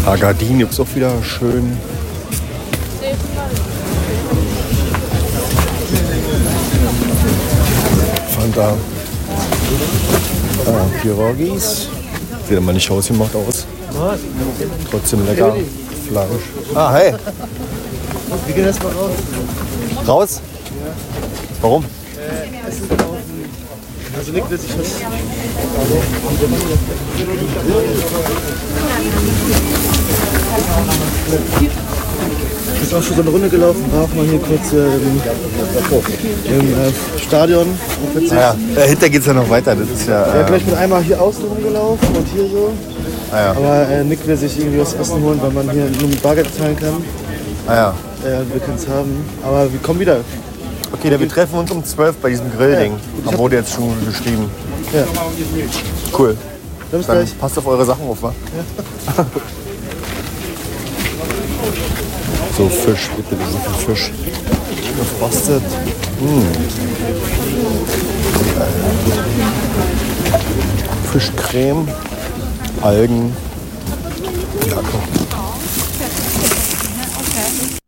Agadir gibt es auch wieder schön. Fanta. Pirogis. Sieht immer nicht ausgemacht aus. Trotzdem lecker. Fleisch. Ah, hey. Wir gehen erstmal raus. Raus? Warum? Essen kaufen. Also Nick will sich was. Ist auch schon so eine Runde gelaufen, war auch mal hier kurz im Stadion. Ja, dahinter geht es ja noch weiter. Das ist ja, Ja, gleich mit einmal hier außen rumgelaufen und hier so. ja. Aber Nick will sich irgendwie was essen holen, weil man hier nur mit Bargeld zahlen kann. Ja. Wir können es haben. Aber wir kommen wieder. Okay, dann wir treffen uns um 12 bei diesem Grillding. Ja. Wurde jetzt schon geschrieben. Ja. Cool. Dann bis Dann gleich. passt auf eure Sachen auf, wa? Ja. So, Fisch, bitte, das ist ein Fisch. Gefrostet. Fischcreme, Algen. Ja, komm.